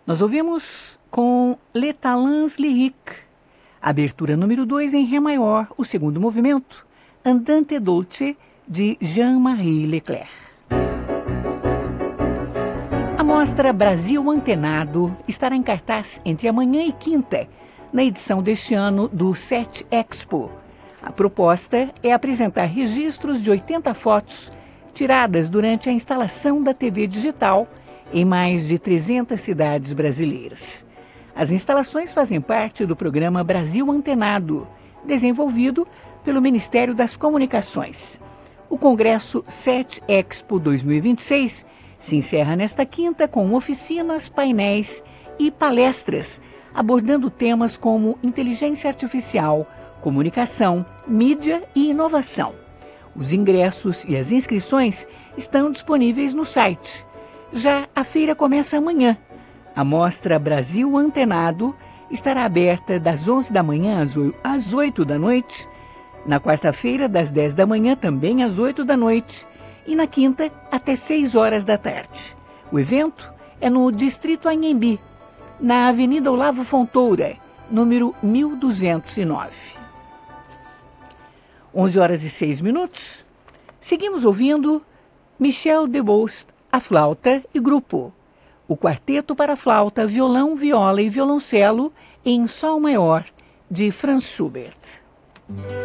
Nós ouvimos com Les Talents Lyriques, abertura número 2 em Ré maior, o segundo movimento, Andante Dolce, de Jean-Marie Leclerc. A mostra Brasil Antenado estará em cartaz entre amanhã e quinta, na edição deste ano do SET Expo. A proposta é apresentar registros de 80 fotos tiradas durante a instalação da TV digital em mais de 300 cidades brasileiras. As instalações fazem parte do programa Brasil Antenado, desenvolvido pelo Ministério das Comunicações. O Congresso SET Expo 2026 se encerra nesta quinta com oficinas, painéis e palestras, abordando temas como inteligência artificial, comunicação, mídia e inovação. Os ingressos e as inscrições estão disponíveis no site. Já a feira começa amanhã. A Mostra Brasil Antenado estará aberta das 11 da manhã às 8 da noite, na quarta-feira das 10 da manhã também às 8 da noite e na quinta até 6 horas da tarde. O evento é no Distrito Anhembi, na Avenida Olavo Fontoura, número 1209. 11 horas e 6 minutos. Seguimos ouvindo Michel Debouste, a flauta e grupo. O quarteto para flauta, violão, viola e violoncelo em sol maior, de Franz Schubert.